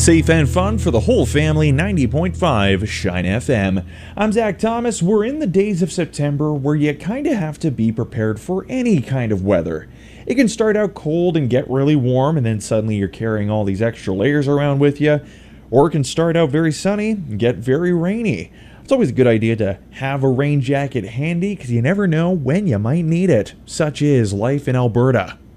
Safe and fun for the whole family, 90.5 Shine FM. I'm Zach Thomas. We're in the days of September where you kind of have to be prepared for any kind of weather. It can start out cold and get really warm, and then suddenly you're carrying all these extra layers around with you. Or it can start out very sunny and get very rainy. It's always a good idea to have a rain jacket handy because you never know when you might need it. Such is life in Alberta.